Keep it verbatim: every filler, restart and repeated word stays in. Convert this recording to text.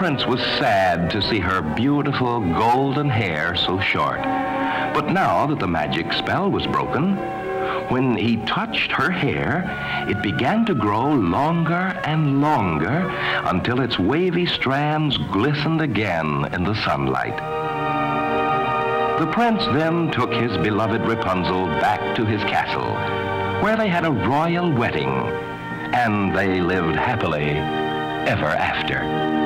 prince was sad to see her beautiful golden hair so short. But now that the magic spell was broken, when he touched her hair, it began to grow longer and longer until its wavy strands glistened again in the sunlight. The prince then took his beloved Rapunzel back to his castle, where they had a royal wedding, and they lived happily ever after.